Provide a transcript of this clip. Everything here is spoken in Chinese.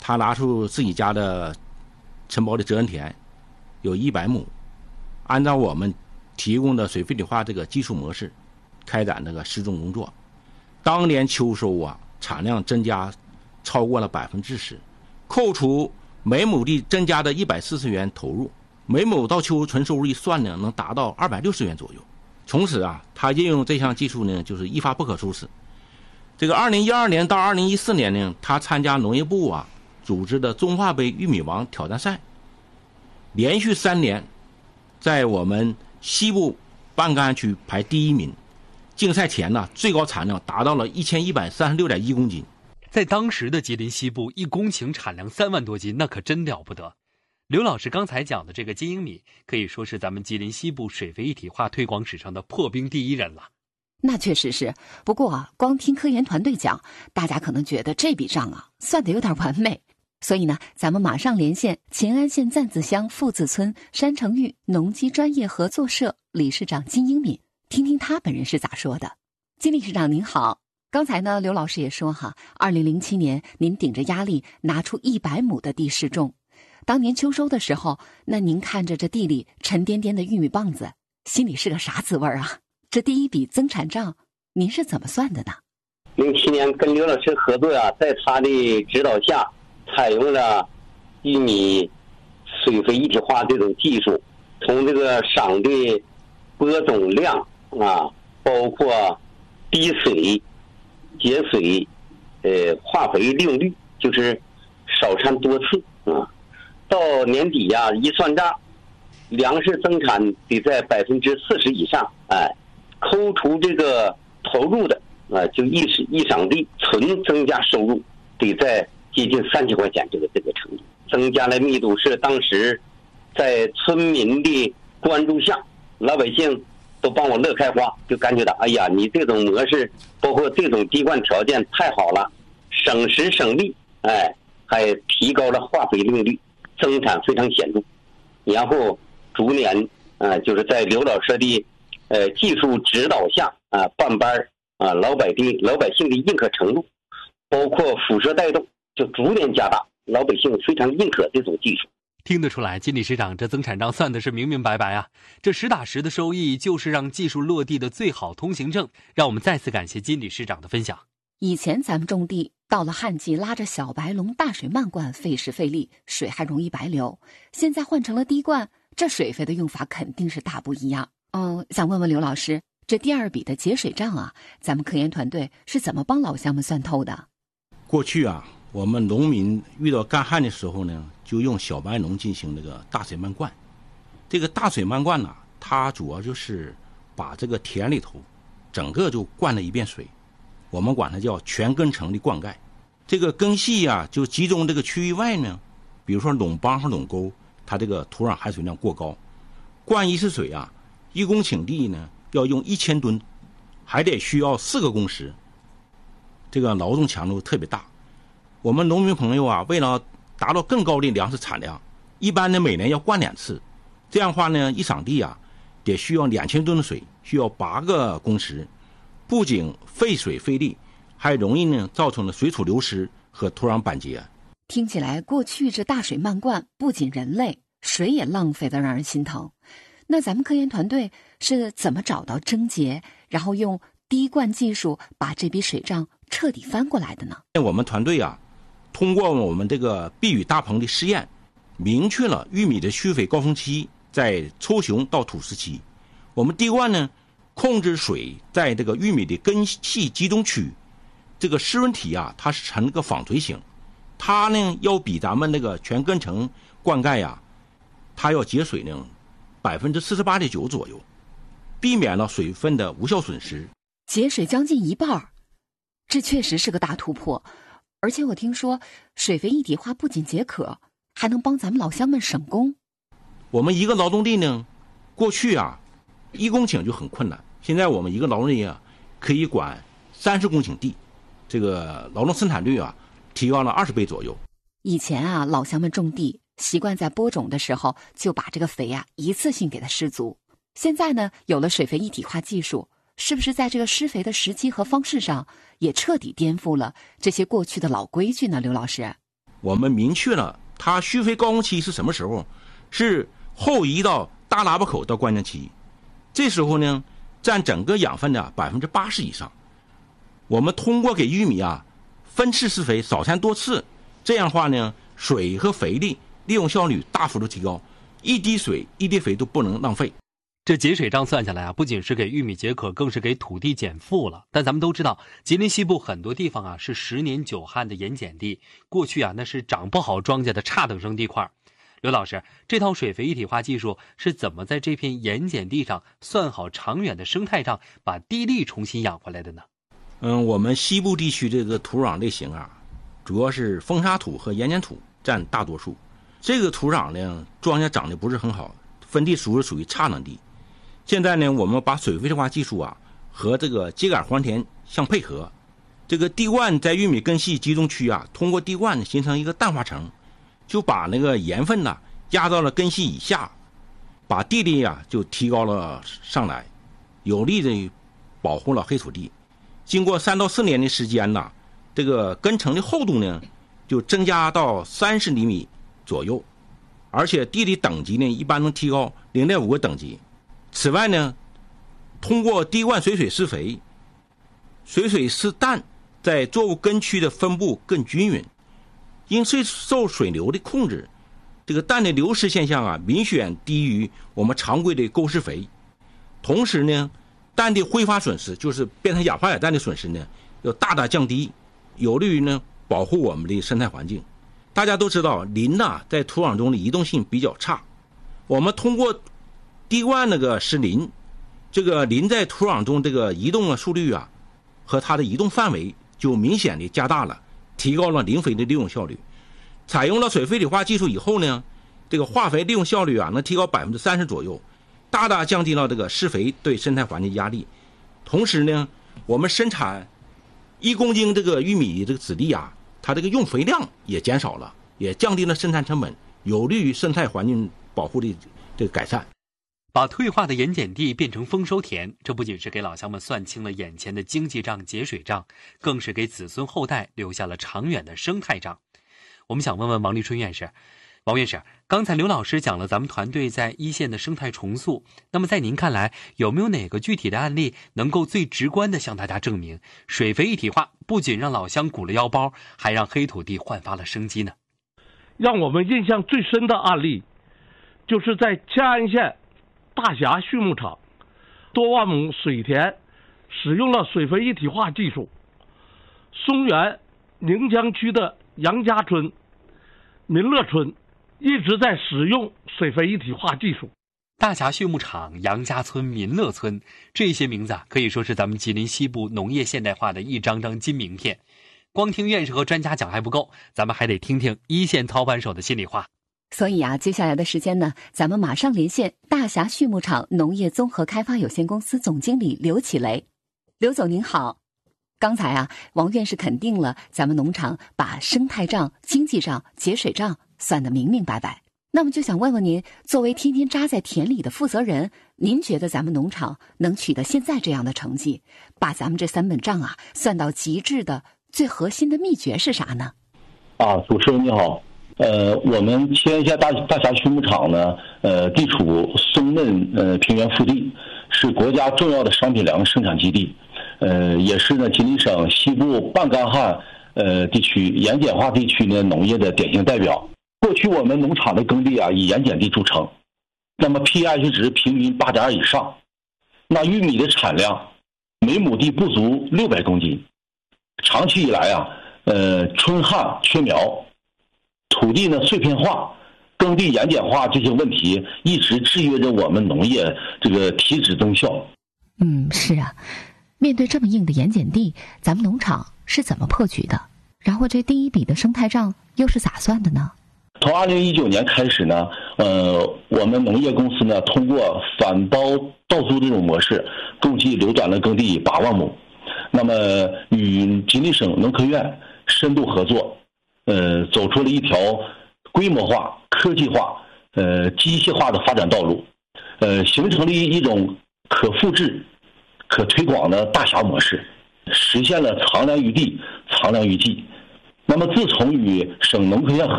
他拿出自己家的承包的责任田，有100亩，按照我们提供的水废体化这个技术模式，开展这个施种工作。当年秋收啊，产量增加超过了10%，扣除每亩地增加的140元投入，每亩到秋纯收入一算呢，能达到260元左右。从此啊，他应用这项技术呢，就是一发不可收拾。这个2012年到2014年呢，他参加农业部啊组织的中华杯玉米王挑战赛，连续3年在我们西部半干区排第1名。竞赛前呢，最高产量达到了1136.1公斤。 在当时的吉林西部，1公顷产量3万多斤，那可真了不得。刘老师刚才讲的这个金英米，可以说是咱们吉林西部水肥一体化推广史上的破冰第1人了。 那确实是，不过啊，光听科研团队讲，大家可能觉得这笔账啊算得有点完美。所以呢，咱们马上连线乾安县赞子乡父子村山城峪农机专业合作社理事长金英敏，听听他本人是咋说的。金理事长您好，刚才呢刘老师也说哈，2007年您顶着压力拿出100亩的地试种，当年秋收的时候，那您看着这地里沉甸甸的玉米棒子，心里是个啥滋味啊？这第一笔增产账您是怎么算的呢 ？07年跟刘老师合作啊，在他的指导下，采用了玉米水肥一体化这种技术，从这个赏的播种量啊，包括滴水、节水、化肥用率，就是少掺多次啊。到年底呀，一算账，粮食增产得在40%以上，哎，扣除这个投入的啊，就一赏地纯增加收入得在接近30块钱这个程度，增加了密度是当时在村民的关注下，老百姓都帮我乐开花，就感觉到哎呀，你这种模式包括这种滴灌条件太好了，省时省力，哎，还提高了化肥用率，增产非常显著。然后逐年就是在刘老师的技术指导下啊，办班啊，老百姓的认可程度，包括辐射带动，就逐年加大，老百姓非常认可这种技术。 听得出来，金理事长这增产账算的是明明白白啊！这实打实的收益就是让技术落地的最好通行证。让我们再次感谢金理事长的分享。 以前咱们种地，到了旱季拉着小白龙大水漫灌，费时费力，水还容易白流。现在换成了滴灌，这水费的用法肯定是大不一样。想问问刘老师，这第2笔的节水账啊，咱们科研团队是怎么帮老乡们算透的？ 过去啊，我们农民遇到干旱的时候呢，就用小白龙进行这个大水漫灌。这个大水漫灌呢，它主要就是把这个田里头整个就灌了一遍水，我们管它叫全根层的灌溉。这个根系啊，就集中这个区域外呢，比如说垄帮和垄沟，它这个土壤含水量过高，灌一次水啊，1公顷地呢要用1000吨，还得需要4个工时，这个劳动强度特别大。我们农民朋友啊，为了达到更高的粮食产量，一般呢每年要灌2次，这样的话呢，一场地啊得需要2000吨的水，需要8个工时，不仅费水费力，还容易呢造成了水土流失和土壤板结。 听起来过去这大水漫灌不仅人累，水也浪费的让人心疼。那咱们科研团队是怎么找到症结，然后用滴灌技术把这笔水账彻底翻过来的呢？ 我们团队啊，通过我们这个避雨大棚的试验，明确了玉米的需肥高峰期在抽雄到吐丝期。我们滴灌呢，控制水在这个玉米的根系集中区，这个湿润体啊，它是呈一个纺锤形，它呢要比咱们那个全根层灌溉呀，它要节水呢48.9%左右，避免了水分的无效损失， 节水将近1半，这确实是个大突破。而且我听说水肥一体化不仅解渴，还能帮咱们老乡们省工。 我们一个劳动地呢，过去啊1公顷就很困难，现在我们一个劳动地啊可以管30公顷地，这个劳动生产率啊提高了20倍左右。 以前啊，老乡们种地习惯在播种的时候就把这个肥啊一次性给它施足，现在呢有了水肥一体化技术，是不是在这个施肥的时机和方式上也彻底颠覆了这些过去的老规矩呢？刘老师， 我们明确了它需肥高峰期是什么时候，是后移到大喇叭口到关键期，这时候呢占整个养分的80%以上。我们通过给玉米分次施肥，少参多次，这样的话呢，水和肥力利用效率大幅度提高，一滴水一滴肥都不能浪费。 这节水账算下来不仅是给玉米解渴，更是给土地减负了。但咱们都知道，吉林西部很多地方是10年9旱的盐碱地，过去那是长不好庄稼的差等生地块。刘老师，这套水肥一体化技术是怎么在这片盐碱地上算好长远的生态账，把地力重新养回来的呢？ 我们西部地区这个土壤类型主要是风沙土和盐碱土占大多数。这个土壤呢，庄稼长得不是很好，分地属于差能地。现在呢，我们把水肥化技术和这个秸秆还田相配合，这个地灌在玉米根系集中区通过地灌形成一个氮化层，就把那个盐分压到了根系以下，把地力就提高了上来，有力的保护了黑土地。经过3到4年的时间这个根层的厚度呢就增加到30厘米左右，而且地理等级呢一般能提高0.5个等级。此外呢，通过滴灌水施肥，水施氮在作物根区的分布更均匀，因受水流的控制，这个氮的流失现象明显低于我们常规的沟施肥。同时呢，氮的挥发损失，就是变成氧化亚氮的损失呢，要大大降低，有利于呢保护我们的生态环境。大家都知道，磷在土壤中的移动性比较差，我们通过滴灌施磷，这个磷在土壤中这个移动的速率和它的移动范围就明显的加大了，提高了磷肥的利用效率。采用了水肥体化技术以后呢，这个化肥利用效率能提高30%左右，大大降低了这个施肥对生态环境压力。同时呢，我们生产1公斤这个玉米这个籽粒它这个用肥量也减少了，也降低了生产成本，有利于生态环境保护的这个改善。 把退化的盐碱地变成丰收田，这不仅是给老乡们算清了眼前的经济账、节水账，更是给子孙后代留下了长远的生态账。我们想问问王立春院士，王院士，刚才刘老师讲了咱们团队在一线的生态重塑，那么在您看来，有没有哪个具体的案例能够最直观地向大家证明，水肥一体化不仅让老乡鼓了腰包，还让黑土地焕发了生机呢？ 让我们印象最深的案例，就是在乾安县大峡畜牧场多万亩水田使用了水肥一体化技术。松原宁江区的杨家村、民乐村一直在使用水肥一体化技术。 大峡畜牧场、杨家村、民乐村，这些名字可以说是咱们吉林西部农业现代化的一张张金名片。光听院士和专家讲还不够，咱们还得听听一线操盘手的心里话。 所以接下来的时间呢，咱们马上连线大峡畜牧场农业综合开发有限公司总经理刘启雷。刘总您好，刚才王院士肯定了咱们农场把生态账、经济账、节水账算得明明白白。那么就想问问您，作为天天扎在田里的负责人，您觉得咱们农场能取得现在这样的成绩，把咱们这3本账算到极致的最核心的秘诀是啥呢？ 主持人你好。我们乾安县大峡畜牧场呢，地处松嫩平原腹地，是国家重要的商品粮生产基地，也是呢吉林省西部半干旱地区盐碱化地区呢农业的典型代表。过去我们农场的耕地以盐碱地著称，那么 pH 值平均8.2以上，那玉米的产量每亩地不足600公斤。长期以来春旱缺苗，土地呢碎片化，耕地盐碱化这些问题一直制约着我们农业这个提质增效。 是面对这么硬的盐碱地，咱们农场是怎么破局的？然后这第一笔的生态账又是咋算的呢？ 从2019年开始呢，我们农业公司呢通过反包倒租这种模式，共计流转了耕地8万亩。那么与吉林省农科院深度合作，走出了一条规模化、科技化、机械化的发展道路，形成了一种可复制、可推广的大峡模式，实现了藏粮于地、藏粮于技。 那么自从与省农科院合